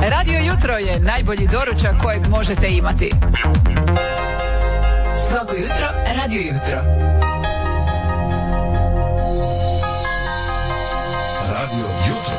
Radio Jutro je najbolji doručak kojeg možete imati. Svako jutro, Radio Jutro. Radio Jutro.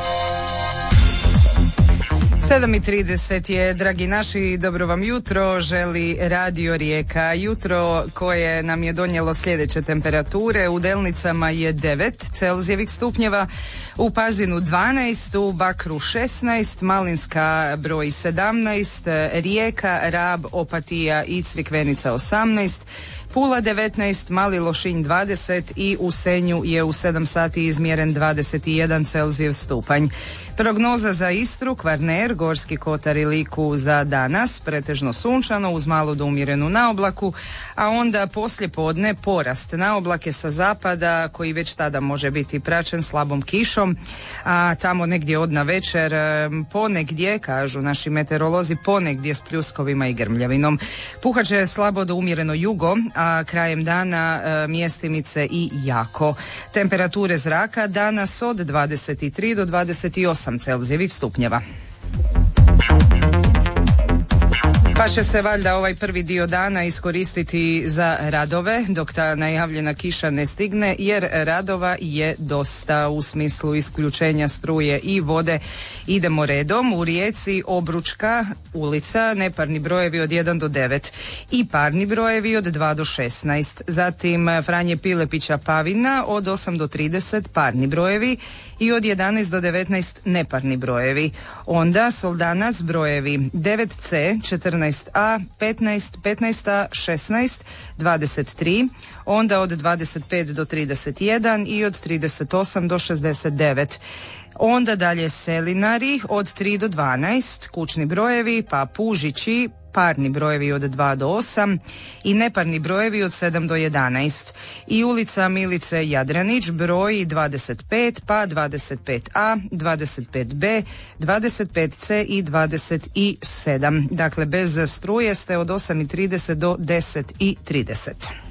7:30 je, dragi naši, dobro vam jutro, želi Radio Rijeka. Jutro koje nam je donijelo sljedeće temperature: u Delnicama je 9 Celzijevih stupnjeva, u Pazinu 12, u Bakru 16, Malinska broj 17, Rijeka, Rab, Opatija i Crikvenica 18, Pula 19, Mali Lošinj 20 i u Senju je u 7 sati izmjeren 21 Celzijev stupanj. Prognoza za Istru, Kvarner, Gorski kotar i Liku za danas: pretežno sunčano uz malo do umjerenu naoblaku, a onda poslije podne porast naoblake sa zapada koji već tada može biti praćen slabom kišom, a tamo negdje od navečer ponegdje, kažu naši meteorolozi, ponegdje s pljuskovima i grmljavinom. Puhat će slabo do umjereno jugo, a krajem dana mjestimice i jako. Temperature zraka danas od 23 do 28 Celzijevih stupnjeva. Pa će se valjda ovaj prvi dio dana iskoristiti za radove dok ta najavljena kiša ne stigne, jer radova je dosta u smislu isključenja struje i vode. Idemo redom. U Rijeci Obručka ulica, neparni brojevi od 1 do 9 i parni brojevi od 2 do 16. Zatim Franje Pilepića Pavina od 8 do 30 parni brojevi i od 11 do 19 neparni brojevi. Onda Soldanac brojevi 9C, 14A, 15, 15A, 16, 23, onda od 25 do 31 i od 38 do 69. Onda dalje Selinari od 3 do 12, kućni brojevi, pa Pužići, parni brojevi od 2 do 8 i neparni brojevi od 7 do 11. I ulica Milice Jadranić broj 25, pa 25A, 25B, 25C i 27. Dakle, bez struje ste od 8:30 do 10:30.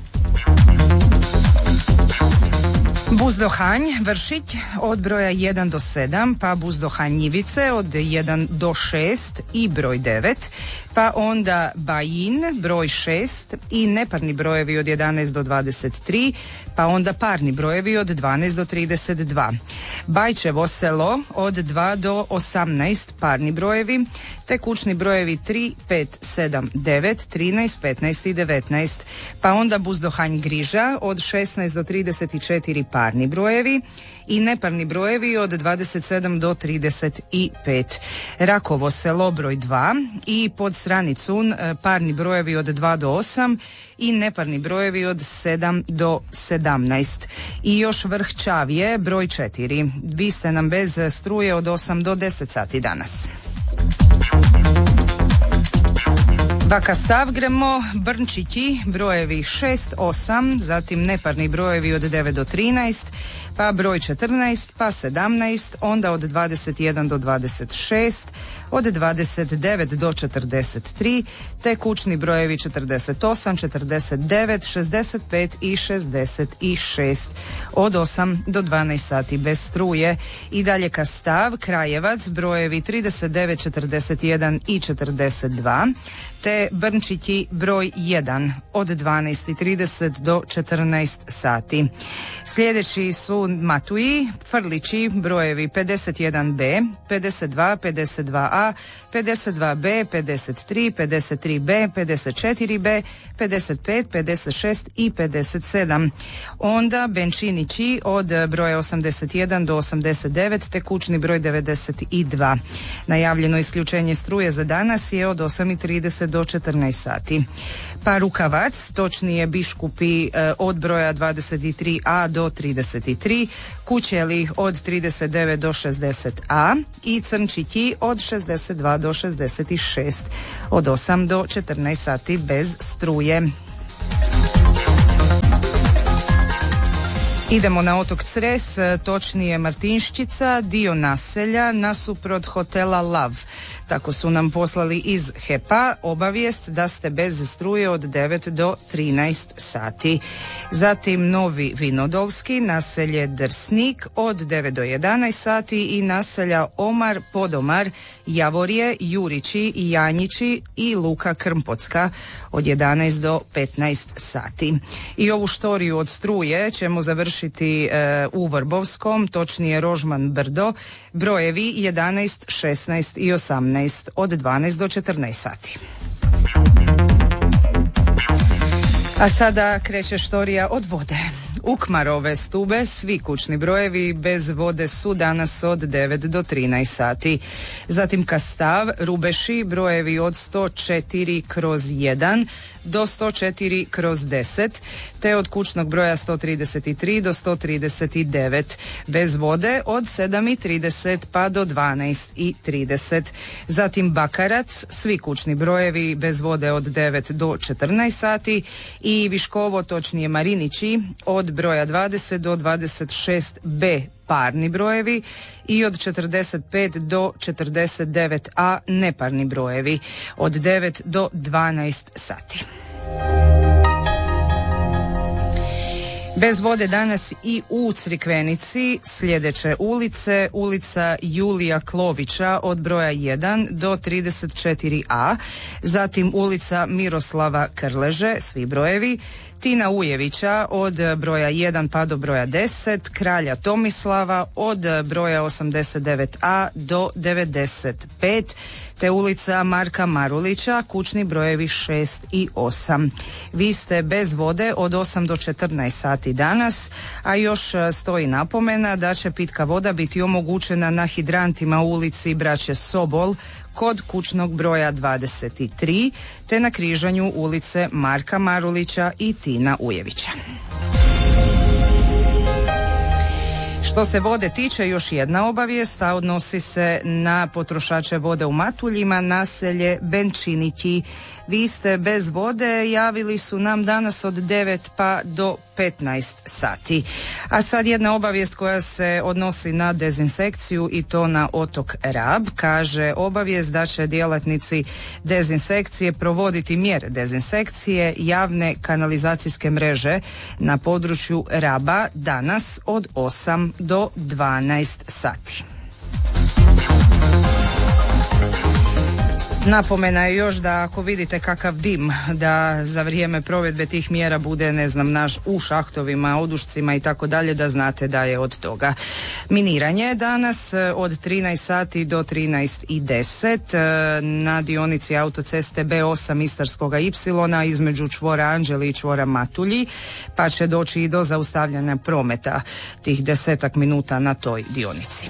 Buzdohanj Vršić od broja 1 do 7, pa Buzdohanj Njivice od 1 do 6 i broj 9, pa onda Bajin broj 6 i neparni brojevi od 11 do 23, pa onda parni brojevi od 12 do 32. Bajčevo selo od 2 do 18 parni brojevi, te kućni brojevi 3, 5, 7, 9, 13, 15 i 19. Pa onda Buzdohanj Griža od 16 do 34 parni brojevi i neparni brojevi od 27 do 35. Rakovo selo broj 2 i pod Stranicun parni brojevi od 2 do 8 i neparni brojevi od 7 do 17. I još Vrh Čavije broj 4. Vi ste nam bez struje od 8 do 10 sati danas. Baka Stavgremo, Brnčići, brojevi 6, 8, zatim neparni brojevi od 9 do 13, pa broj 14, pa 17, onda od 21 do 26, od 29 do 43, te kućni brojevi 48, 49, 65 i 66. Od 8 do 12 sati bez struje. I dalje Kastav, Krajevac, brojevi 39, 41 i 42, te Brnčići broj 1 od 12:30 do 14 sati. Sljedeći su Matuji, Frlići, brojevi 51B, 52, 52A, 52B, 53, 53B, 54B, 55, 56 i 57. Onda Benčinići od broja 81 do 89, te kućni broj 92. Najavljeno isključenje struje za danas je od 8:30 do 14 sati. Pa Rukavac, točnije Biškupi od broja 23A do 33, Kućeli od 39 do 60A i Crnčići od 62 do 66, od 8 do 14 sati bez struje. Idemo na otok Cres, točnije Martinščica, dio naselja nasuprot hotela Lav. Tako su nam poslali iz HEP-a obavijest da ste bez struje od 9 do 13 sati. Zatim Novi Vinodolski, naselje Drsnik od 9 do 11 sati i naselja Omar, Podomar, Javorje, Jurići, Janjići i Luka Krmpocka od 11 do 15 sati. I ovu štoriju od struje ćemo završiti u Vrbovskom, točnije Rožman Brdo, brojevi 11, 16 i 18 od 12 do 14 sati. A sada kreće štorija od vode. Ukmarove Stube, svi kućni brojevi bez vode su danas od 9 do 13 sati. Zatim Kastav, Rubeši, brojevi od 104/1 do 104/10, te od kućnog broja 133 do 139. Bez vode od 7:30 pa do 12:30. Zatim Bakarac, svi kućni brojevi bez vode od 9 do 14 sati i Viškovo, točnije Marinići, od broja 20 do 26b parni brojevi i od 45 do 49a neparni brojevi od 9 do 12 sati. Bez vode danas i u Crikvenici sljedeće ulice: ulica Julija Klovića od broja 1 do 34a, zatim ulica Miroslava Krleže, svi brojevi, Tina Ujevića od broja 1 pa do broja 10, Kralja Tomislava od broja 89a do 95, te ulica Marka Marulića, kućni brojevi 6 i 8. Vi ste bez vode od 8 do 14 sati danas, a još stoji napomena da će pitka voda biti omogućena na hidrantima u ulici Braće Sobol kod kućnog broja 23, te na križanju ulice Marka Marulića i Tina Ujevića. Što se vode tiče, još jedna obavijest, a odnosi se na potrošače vode u Matuljima, naselje Benčinići. Vi ste bez vode, javili su nam danas od 9 pa do 15 sati. A sad jedna obavijest koja se odnosi na dezinsekciju i to na otok Rab. Kaže obavijest da će djelatnici dezinsekcije provoditi mjere dezinsekcije javne kanalizacijske mreže na području Raba danas od 8 do 12 sati. Napomena je još da ako vidite kakav dim, da za vrijeme provedbe tih mjera bude, ne znam, naš u šahtovima, odušcima i tako dalje, da znate da je od toga. Miniranje danas od 13 sati do 13:10 na dionici autoceste B8 Istarskoga Ipsilona između čvora Anđeli i čvora Matulji, pa će doći i do zaustavljanja prometa tih 10 minuta na toj dionici.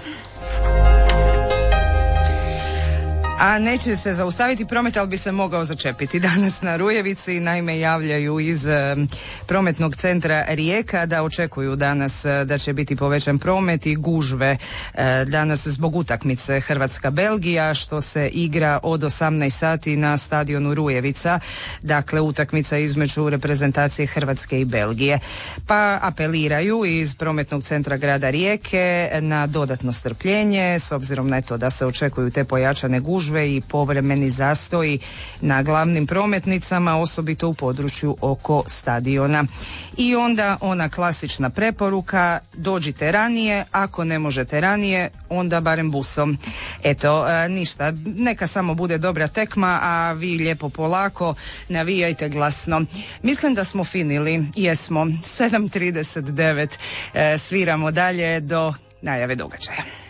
A neće se zaustaviti promet, ali bi se mogao začepiti danas na Rujevici. Naime, javljaju iz prometnog centra Rijeka da očekuju danas da će biti povećan promet i gužve danas zbog utakmice Hrvatska-Belgija, što se igra od 18 sati na stadionu Rujevica. Dakle, utakmica između reprezentacije Hrvatske i Belgije. Pa apeliraju iz prometnog centra grada Rijeke na dodatno strpljenje, s obzirom na to da se očekuju te pojačane gužve i povremeni zastoji na glavnim prometnicama, osobito u području oko stadiona. I onda ona klasična preporuka: dođite ranije, ako ne možete ranije, onda barem busom. Eto, ništa, neka samo bude dobra tekma, a vi lijepo polako navijajte glasno. Mislim da smo finili, jesmo. 7:39 sviramo dalje do najave događaja.